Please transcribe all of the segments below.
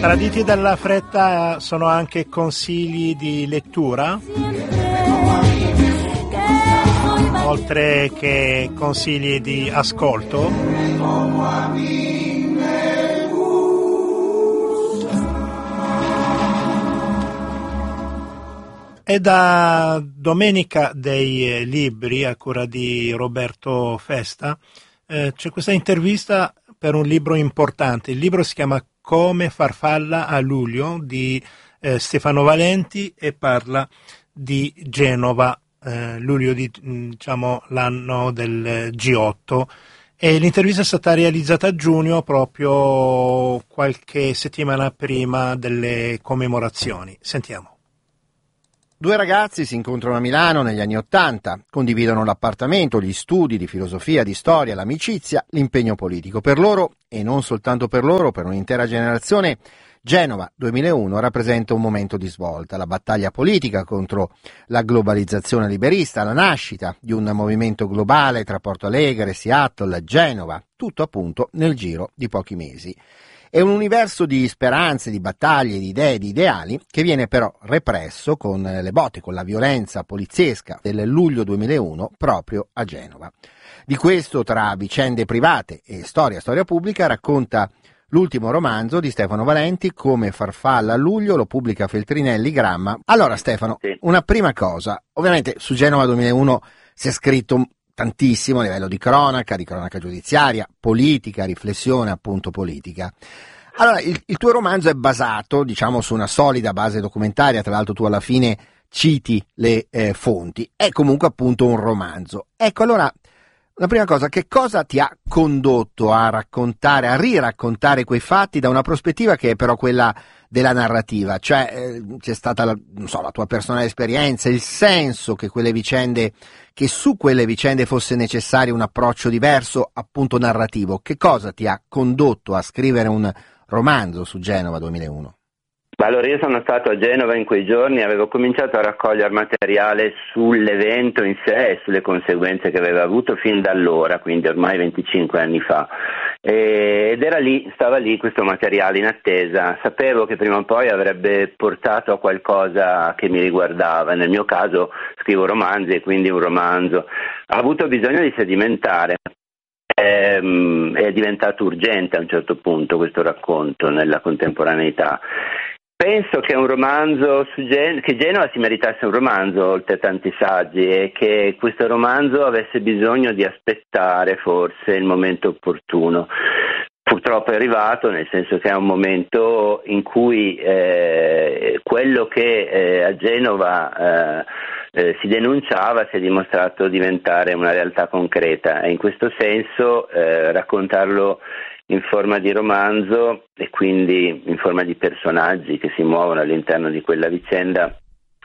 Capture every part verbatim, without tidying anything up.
Traditi dalla fretta sono anche consigli di lettura, oltre che consigli di ascolto. È da Domenica dei Libri, a cura di Roberto Festa, eh, c'è questa intervista per un libro importante. Il libro si chiama Come farfalla a luglio di eh, Stefano Valenti e parla di Genova, eh, luglio di diciamo l'anno del G otto, e l'intervista è stata realizzata a giugno, proprio qualche settimana prima delle commemorazioni. Sentiamo. Due ragazzi si incontrano a Milano negli anni Ottanta, condividono l'appartamento, gli studi di filosofia, di storia, l'amicizia, l'impegno politico. Per loro, e non soltanto per loro, per un'intera generazione, Genova duemilauno rappresenta un momento di svolta, la battaglia politica contro la globalizzazione liberista, la nascita di un movimento globale tra Porto Alegre, Seattle, Genova, tutto appunto nel giro di pochi mesi. È un universo di speranze, di battaglie, di idee, di ideali, che viene però represso con le botte, con la violenza poliziesca del luglio duemilauno proprio a Genova. Di questo, tra vicende private e storia, storia pubblica, racconta l'ultimo romanzo di Stefano Valenti, Come farfalla a luglio, lo pubblica Feltrinelli Gramma. Allora Stefano, sì. Una prima cosa, ovviamente su Genova duemilauno si è scritto tantissimo a livello di cronaca, di cronaca giudiziaria, politica, riflessione appunto politica. Allora, il, il tuo romanzo è basato, diciamo, su una solida base documentaria, tra l'altro tu alla fine citi le eh, fonti, è comunque appunto un romanzo. Ecco, allora, la prima cosa, che cosa ti ha condotto a raccontare, a riraccontare quei fatti da una prospettiva che è però quella della narrativa? Cioè, eh, c'è stata la, non so, la tua personale esperienza, il senso che quelle vicende, che su quelle vicende fosse necessario un approccio diverso, appunto narrativo. Che cosa ti ha condotto a scrivere un romanzo su Genova duemilauno? Allora, io sono stato a Genova in quei giorni, avevo cominciato a raccogliere materiale sull'evento in sé e sulle conseguenze che aveva avuto fin da allora, quindi ormai venticinque anni fa. Ed era lì, stava lì questo materiale in attesa. Sapevo che prima o poi avrebbe portato a qualcosa che mi riguardava. Nel mio caso scrivo romanzi e quindi un romanzo ha avuto bisogno di sedimentare. È, è diventato urgente a un certo punto questo racconto nella contemporaneità. Penso che un romanzo su Gen- che Genova si meritasse un romanzo oltre a tanti saggi, e che questo romanzo avesse bisogno di aspettare forse il momento opportuno. Purtroppo è arrivato, nel senso che è un momento in cui eh, quello che eh, a Genova eh, eh, si denunciava si è dimostrato diventare una realtà concreta, e in questo senso eh, raccontarlo in forma di romanzo e quindi in forma di personaggi che si muovono all'interno di quella vicenda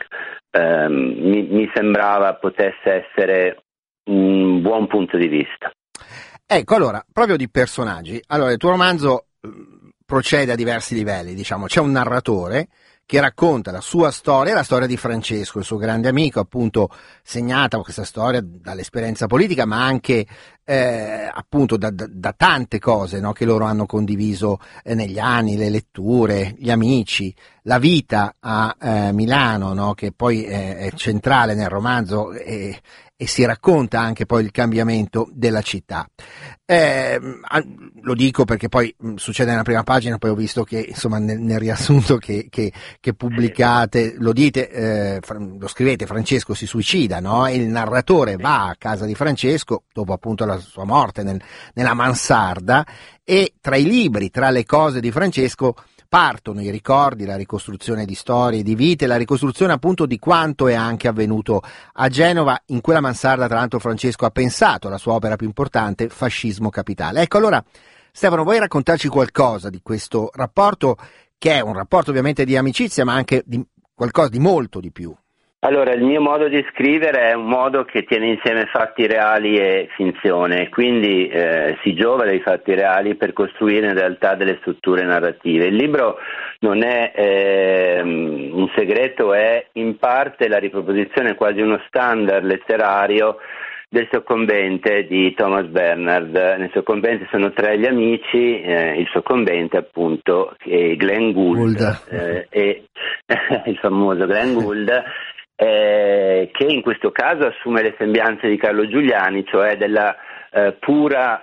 ehm, mi, mi sembrava potesse essere un buon punto di vista. Ecco, allora, proprio di personaggi. Allora, il tuo romanzo procede a diversi livelli, diciamo. C'è un narratore che racconta la sua storia, la storia di Francesco, il suo grande amico, appunto segnata questa storia dall'esperienza politica, ma anche eh, appunto da, da, da tante cose, no, che loro hanno condiviso eh, negli anni, le letture, gli amici, la vita a eh, Milano, no, che poi eh, è centrale nel romanzo, e, e si racconta anche poi il cambiamento della città. Eh, lo dico perché poi mh, succede nella prima pagina, poi ho visto che insomma nel, nel riassunto che, che, che pubblicate lo dite, eh, lo scrivete, Francesco si suicida, no? E il narratore va a casa di Francesco dopo appunto la sua morte nel, nella mansarda, e tra i libri, tra le cose di Francesco partono i ricordi, la ricostruzione di storie, di vite, la ricostruzione appunto di quanto è anche avvenuto a Genova. In quella mansarda, tra l'altro, Francesco ha pensato alla sua opera più importante, Fascismo Capitale. Ecco, allora, Stefano, vuoi raccontarci qualcosa di questo rapporto, che è un rapporto ovviamente di amicizia, ma anche di qualcosa di molto di più? Allora, il mio modo di scrivere è un modo che tiene insieme fatti reali e finzione, quindi eh, si giova dai fatti reali per costruire in realtà delle strutture narrative. Il libro non è eh, un segreto, è in parte la riproposizione, quasi uno standard letterario del soccombente di Thomas Bernhard. Nel soccombente sono tre gli amici, eh, il soccombente appunto è Glenn Gould, eh, e il famoso Glenn Gould, eh, che in questo caso assume le sembianze di Carlo Giuliani, cioè della eh, pura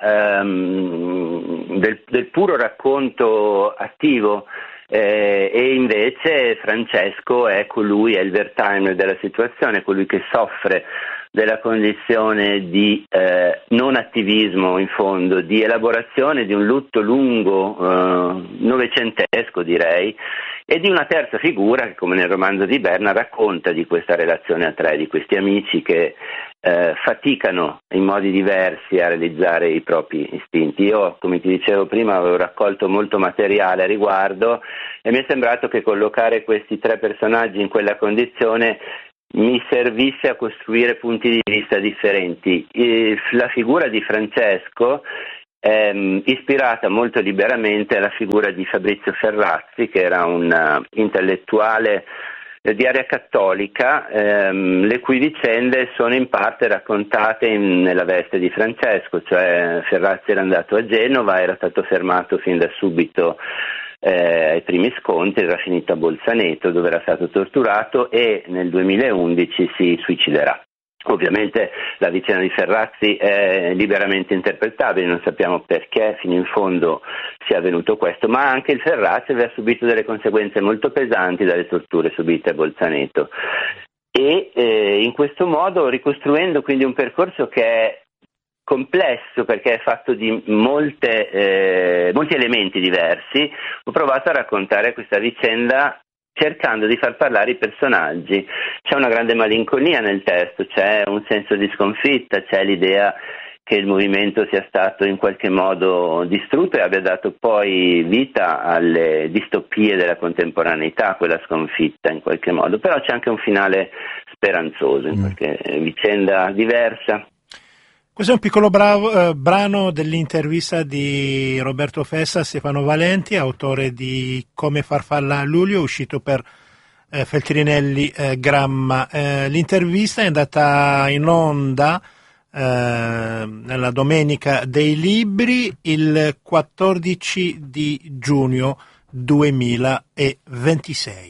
ehm, del, del puro racconto attivo. Eh, e invece Francesco è colui, è il Wertheimer della situazione, colui che soffre della condizione di eh, non attivismo, in fondo, di elaborazione di un lutto lungo, eh, novecentesco direi, e di una terza figura che, come nel romanzo di Berna, racconta di questa relazione a tre, di questi amici che eh, faticano in modi diversi a realizzare i propri istinti. Io, come ti dicevo prima, avevo raccolto molto materiale a riguardo e mi è sembrato che collocare questi tre personaggi in quella condizione mi servisse a costruire punti di vista differenti. La figura di Francesco è ispirata molto liberamente alla figura di Fabrizio Ferrazzi, che era un intellettuale di area cattolica, ehm, le cui vicende sono in parte raccontate in, nella veste di Francesco, cioè Ferrazzi era andato a Genova, era stato fermato fin da subito eh, ai primi scontri, era finito a Bolzaneto dove era stato torturato e nel duemilaundici si suiciderà. Ovviamente la vicenda di Ferrazzi è liberamente interpretabile, non sappiamo perché fino in fondo sia avvenuto questo, ma anche il Ferrazzi aveva subito delle conseguenze molto pesanti dalle torture subite a Bolzaneto e eh, in questo modo, ricostruendo quindi un percorso che è complesso perché è fatto di molte, eh, molti elementi diversi, ho provato a raccontare questa vicenda cercando di far parlare i personaggi. C'è una grande malinconia nel testo, c'è un senso di sconfitta, c'è l'idea che il movimento sia stato in qualche modo distrutto e abbia dato poi vita alle distopie della contemporaneità, quella sconfitta in qualche modo, però c'è anche un finale speranzoso in qualche vicenda diversa. Questo è un piccolo bravo, eh, brano dell'intervista di Roberto Fessa a Stefano Valenti, autore di Come farfalla a luglio, uscito per eh, Feltrinelli eh, Gramma. Eh, l'intervista è andata in onda eh, nella Domenica dei Libri il quattordici di giugno duemilaventisei.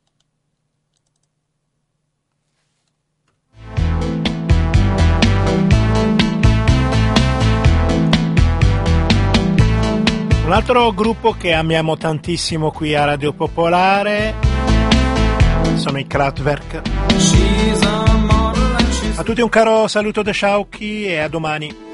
Un altro gruppo che amiamo tantissimo qui a Radio Popolare sono i Kraftwerk. A tutti un caro saluto da Sciauchi e a domani.